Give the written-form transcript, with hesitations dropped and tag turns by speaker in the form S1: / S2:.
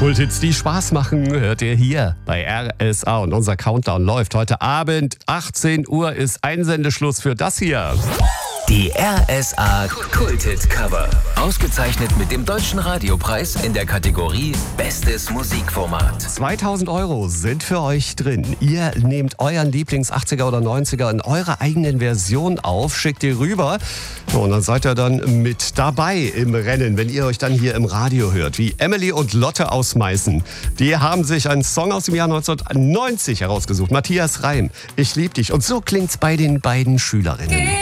S1: Kulthits, die Spaß machen, hört ihr hier bei RSA. Und unser Countdown läuft heute Abend. 18 Uhr ist Einsendeschluss für das hier.
S2: Die RSA Kulthit-Cover. Ausgezeichnet mit dem Deutschen Radiopreis in der Kategorie Bestes Musikformat.
S1: 2000 € sind für euch drin. Ihr nehmt euren Lieblings-80er oder 90er in eurer eigenen Version auf, schickt die rüber. Und dann seid ihr dann mit dabei im Rennen, wenn ihr euch dann hier im Radio hört. Wie Emily und Lotte aus Meißen. Die haben sich einen Song aus dem Jahr 1990 herausgesucht. Matthias Reim, Ich lieb dich. Und so klingt's bei den beiden Schülerinnen.